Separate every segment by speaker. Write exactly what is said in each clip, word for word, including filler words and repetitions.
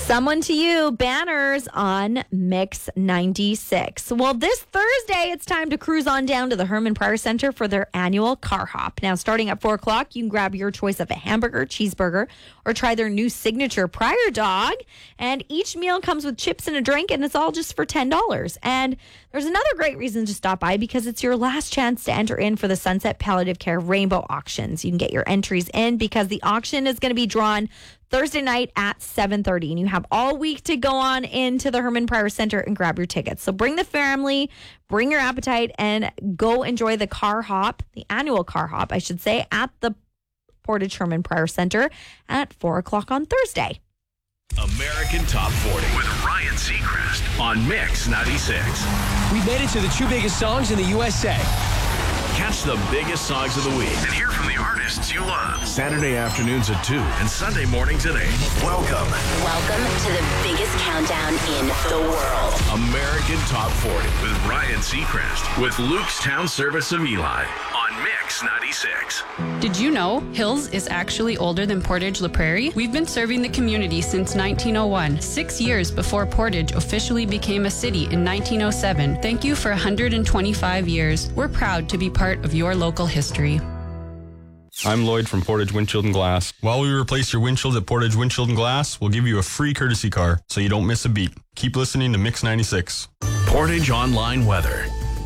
Speaker 1: Someone to You, banners on Mix ninety-six. Well, this Thursday, it's time to cruise on down to the Herman Pryor Center for their annual car hop. Now, starting at four o'clock, you can grab your choice of a hamburger, cheeseburger, or try their new signature Pryor dog. And each meal comes with chips and a drink, and it's all just for ten dollars. And there's another great reason to stop by because it's your last chance to enter in for the Sunset Palliative Care Rainbow Auctions. You can get your entries in because the auction is going to be drawn Thursday night at seven thirty, and you have all week to go on into the Herman Pryor Center and grab your tickets. So bring the family, bring your appetite, and go enjoy the car hop, the annual car hop, I should say, at the Portage Herman Pryor Center at four o'clock on Thursday.
Speaker 2: American Top forty with Ryan Seacrest on Mix ninety-six.
Speaker 3: We made it to the two biggest songs in the U S A.
Speaker 2: Catch the biggest songs of the week and hear from the artists you love. Saturday afternoons at two and Sunday mornings at eight. Welcome.
Speaker 4: Welcome to the biggest countdown in the world.
Speaker 2: American Top forty with Ryan Seacrest with Luke's Town Service of Eli on Mix ninety-six.
Speaker 5: Did you know Hills is actually older than Portage La Prairie? We've been serving the community since nineteen oh one, six years before Portage officially became a city in nineteen oh seven. Thank you for one hundred twenty-five years. We're proud to be part of your local history.
Speaker 6: I'm Lloyd from Portage Windshield and Glass. While we replace your windshield at Portage Windshield and Glass, we'll give you a free courtesy car so you don't miss a beat. Keep listening to Mix ninety-six.
Speaker 2: Portage Online Weather.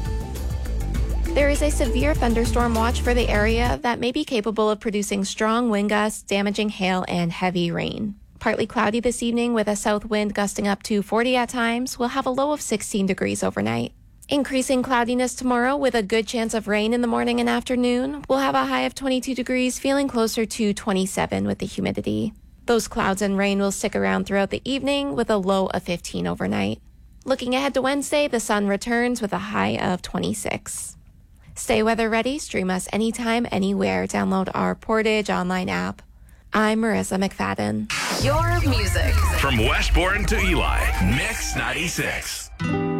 Speaker 7: There is a severe thunderstorm watch for the area that may be capable of producing strong wind gusts, damaging hail, and heavy rain. Partly cloudy this evening with a south wind gusting up to forty at times. We'll have a low of sixteen degrees overnight. Increasing cloudiness tomorrow with a good chance of rain in the morning and afternoon. We'll have a high of twenty-two degrees, feeling closer to twenty-seven with the humidity. Those clouds and rain will stick around throughout the evening with a low of fifteen overnight. Looking ahead to Wednesday, the sun returns with a high of twenty-six. Stay weather ready. Stream us anytime, anywhere. Download our Portage online app. I'm Marissa McFadden.
Speaker 4: Your music.
Speaker 2: From Westbourne to Eli, Mix ninety-six.